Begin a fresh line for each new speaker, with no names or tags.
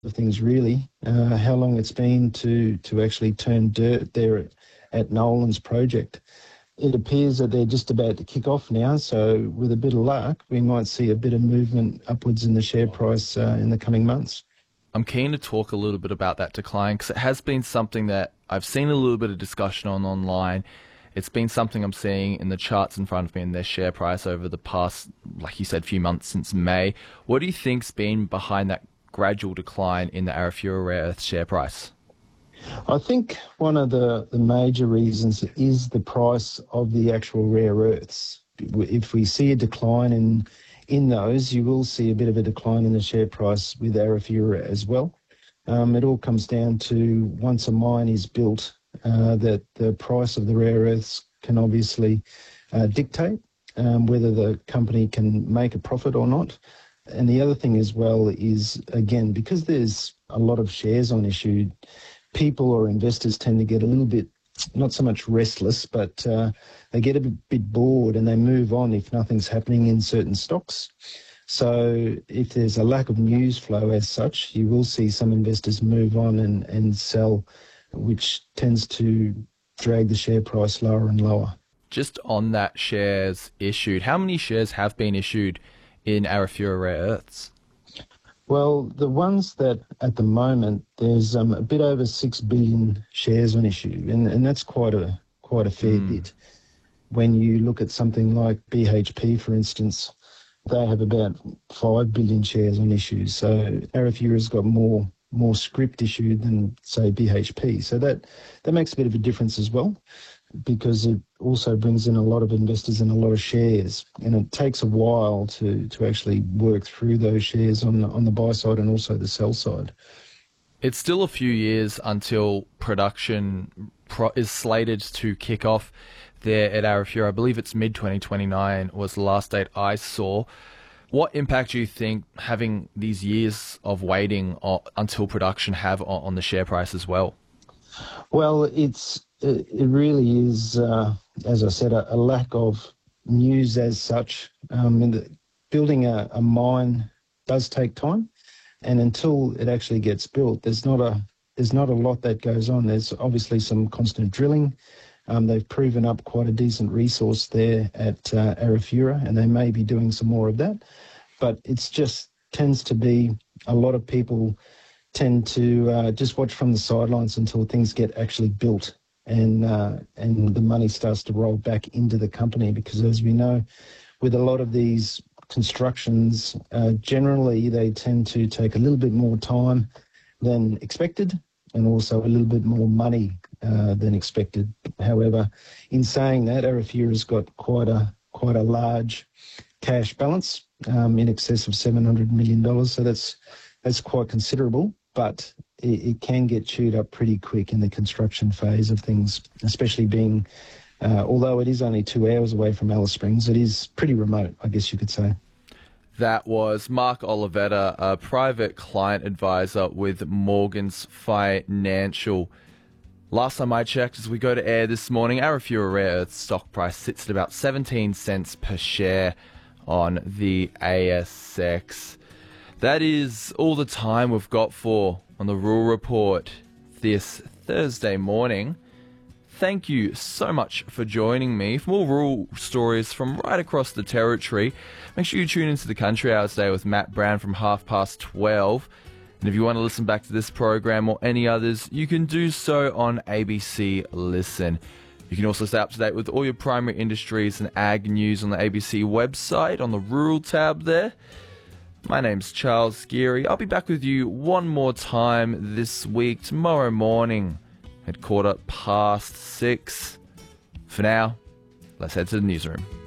of things really. How long it's been to actually turn dirt there at Nolan's project. It appears that they're just about to kick off now, so with a bit of luck, we might see a bit of movement upwards in the share price in the coming months.
I'm keen to talk a little bit about that decline because it has been something that I've seen a little bit of discussion on online. It's been something I'm seeing in the charts in front of me in their share price over the past, like you said, few months since May. What do you think's been behind that gradual decline in the Arafura Rare Earth share price?
I think one of the major reasons is the price of the actual rare earths. If we see a decline in those, you will see a bit of a decline in the share price with Arafura as well. It all comes down to once a mine is built, that the price of the rare earths can obviously dictate whether the company can make a profit or not. And the other thing as well is, again, because there's a lot of shares on issue, people or investors tend to get a little bit, not so much restless, but they get a bit bored and they move on if nothing's happening in certain stocks. So if there's a lack of news flow as such, you will see some investors move on and sell, which tends to drag the share price lower and lower.
Just on that shares issued, how many shares have been issued in Arafura Rare Earths?
Well, the ones that at the moment, there's a bit over 6 billion shares on issue, and that's quite a fair bit. When you look at something like BHP, for instance, they have about 5 billion shares on issue. So Arafura's got more script issued than, say, BHP. So that makes a bit of a difference as well, because it also brings in a lot of investors and a lot of shares, and it takes a while to actually work through those shares on the buy side and also the sell side.
It's still a few years until production is slated to kick off there at Arafura. I believe it's mid-2029 was the last date I saw. What impact do you think having these years of waiting until production have on the share price as well?
Well, it really is, as I said, a lack of news as such. Building a mine does take time, and until it actually gets built, there's not a lot that goes on. There's obviously some constant drilling. They've proven up quite a decent resource there at Arafura, and they may be doing some more of that. But it's just tends to be a lot of people tend to just watch from the sidelines until things get actually built and the money starts to roll back into the company, because as we know, with a lot of these constructions, generally they tend to take a little bit more time than expected, and also a little bit more money than expected. However, in saying that, Arafura's got quite a large cash balance, in excess of $700 million. So that's quite considerable, but it can get chewed up pretty quick in the construction phase of things, especially being, although it is only 2 hours away from Alice Springs, it is pretty remote, I guess you could say.
That was Mark Olivetta, a private client advisor with Morgans Financial. Last time I checked, as we go to air this morning, Arafura Rare Earth stock price sits at about 17 cents per share on the ASX. That is all the time we've got for on the Rural Report this Thursday morning. Thank you so much for joining me. For more rural stories from right across the territory, make sure you tune into the Country Hour today with Matt Brown from 12:30. And if you want to listen back to this program or any others, you can do so on ABC Listen. You can also stay up to date with all your primary industries and ag news on the ABC website on the Rural tab there. My name's Charles Geary. I'll be back with you one more time this week, tomorrow morning at 6:15. For now, let's head to the newsroom.